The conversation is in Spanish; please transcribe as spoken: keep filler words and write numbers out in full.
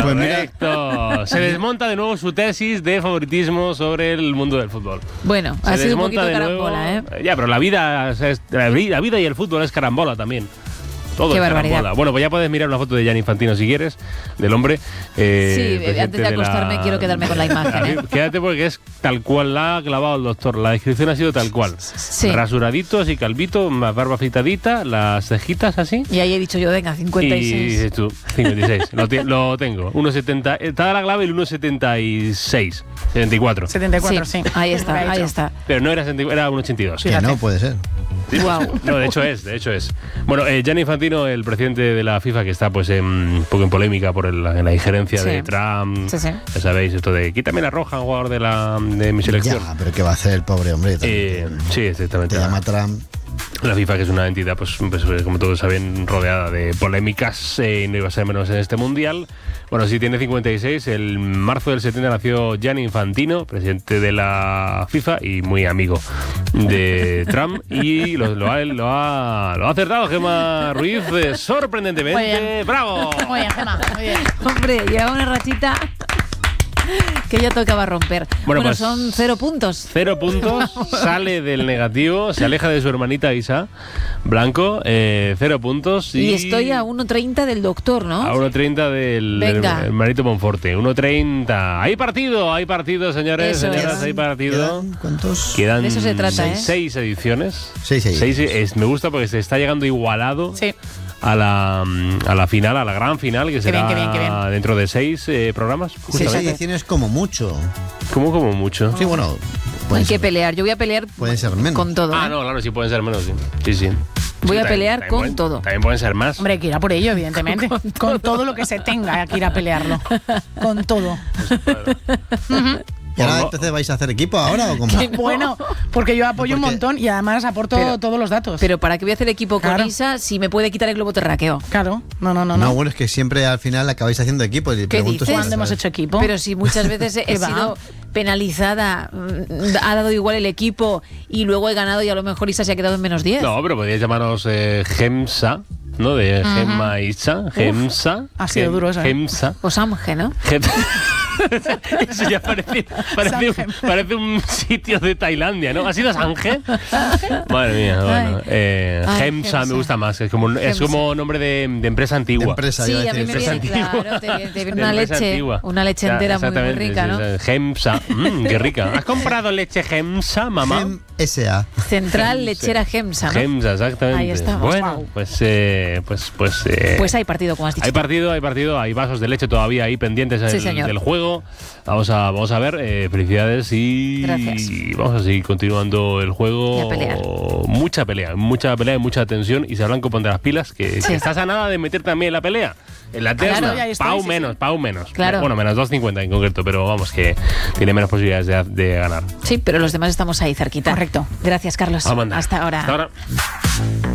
Correcto. Se desmonta de nuevo su tesis de favoritismo sobre el mundo del fútbol. Bueno, Se ha sido un desmonta poquito de carambola, nuevo. ¿eh? Ya, pero la vida, es, la vida y el fútbol es carambola también. Todo Qué es barbaridad. carambola. Bueno, pues ya puedes mirar una foto de Gianni Infantino si quieres, del hombre. Eh, Sí, antes de acostarme la... quiero quedarme con la imagen, ¿eh? Quédate porque es tal cual la ha clavado el doctor. La descripción ha sido tal cual. Sí. Rasuradito, así calvito, más barba afeitadita, las cejitas así. Y ahí he dicho yo, venga, cincuenta y seis. Y dices tú, cincuenta y seis. lo, ti- lo tengo. uno setenta. Está la clave el uno setenta y seis. setenta y cuatro. setenta y cuatro, sí. Sí, ahí está, ahí está. Pero no era, setenta y cuatro, era uno ochenta y dos. Que no puede ser. Sí. Guau. No, de hecho es, de hecho es. Bueno, eh, Gianni Infantino, el presidente de la FIFA, que está pues en, un poco en polémica por el- la injerencia Sí. de Trump. Sí, sí. Ya sabéis, esto de quítame la roja, jugador de, la, de mi selección. Ya, pero ¿qué va a hacer el pobre hombre? Eh, sí, exactamente. Te llama Trump. La FIFA, que es una entidad, pues, pues, como todos saben, rodeada de polémicas, eh, y no iba a ser menos en este mundial. Bueno, sí, tiene cincuenta y seis. El marzo del setenta nació Gianni Infantino, presidente de la FIFA y muy amigo de Trump. Y lo, lo ha, lo, ha, lo ha acertado Gemma Ruiz, eh, sorprendentemente. Muy bien. ¡Bravo! Muy bien, Gemma, muy bien. Hombre, lleva una rachita que ya tocaba romper. Bueno, Bueno, pues- son cero puntos. Cero puntos, sale del negativo, se aleja de su hermanita Isa Blanco, eh, cero puntos. Y, Y estoy a uno treinta del doctor, ¿no? A uno treinta del Venga. her- hermanito Monforte. uno treinta. Hay partido, hay partido, señores, Eso señoras, es. hay partido. ¿Quedan cuántos? Quedan De eso se trata, seis, ¿eh? seis ediciones. Seis, seis. Seis, es- me gusta porque se está llegando igualado Sí. a, la, a la final, a la gran final, que será bien, qué bien, qué bien. dentro de seis eh, programas. Seis justamente. ediciones como mucho. Como, como mucho. Sí, bueno. Hay pueden que ser- pelear. Yo voy a pelear Pueden ser menos. con todo. Ah, ¿eh? no, claro, sí pueden ser menos, sí. Sí, sí. Voy Sí, a también- pelear también con pueden- todo. También pueden ser más. Hombre, hay que ir a por ello, evidentemente. Con todo lo que se tenga, hay que ir a pelearlo. Con todo. ¿Y ahora Ojo. entonces vais a hacer equipo ahora o cómo? Bueno, porque yo apoyo un Porque- montón y además aporto Pero- todos los datos. Pero ¿para qué voy a hacer equipo con Claro. Isa si me puede quitar el globo terráqueo? Claro, no, no, no. No, no. bueno, es que siempre al final acabáis haciendo equipo. Y pregunto dices? si- ¿Cuándo hemos hecho equipo? Pero si muchas veces he, ¿Qué he va? sido penalizada, mm, ha dado igual el equipo y luego he ganado y a lo mejor Isa se ha quedado en menos diez. No, pero podríais llamaros eh, Gemsa, ¿no? De Gemma Isa. Gemsa. ha sido Gem- duro eso, ¿eh? Gemsa. O Samge, ¿no? Gem- Eso ya parece, parece, un, parece un sitio de Tailandia, ¿no? ¿Ha sido Sange? Madre mía, bueno. Ay. Eh, Ay, Gemsa Gemsa. me gusta más, es como, es como nombre de, de empresa De antigua. empresa, Sí, iba a mí me decir. viene, Empresa claro, te, antigua. te viene De una empresa leche, antigua. una leche Ya, entera muy, muy exactamente, rica, sí, ¿no? sí. Gemsa, mm, qué rica. ¿Has comprado leche Gemsa, mamá? Gem S A. Central Gemsa. Lechera Gemsa, ¿no? Gemsa, exactamente. Ahí estamos. Bueno, Guau. pues, eh, pues, pues, eh, Pues hay partido, como has dicho. hay partido, hay partido, hay vasos de leche todavía ahí pendientes en Sí, el- señor. del juego. Vamos a, vamos a ver, eh, felicidades y Gracias. vamos a seguir continuando el juego. Y a pelear. Mucha pelea, mucha pelea y mucha tensión. Y se Blanco ponte las pilas, que, Sí. que estás a nada de meter también en la pelea. En la terna, Claro, ahí estoy, Pau sí, menos, sí. Pau menos. Claro. Bueno, menos dos cincuenta en concreto, pero vamos, que tiene menos posibilidades de, de ganar. Sí, pero los demás estamos ahí cerquita. Correcto. Gracias, Carlos. Vamos a andar. Hasta ahora. Hasta ahora.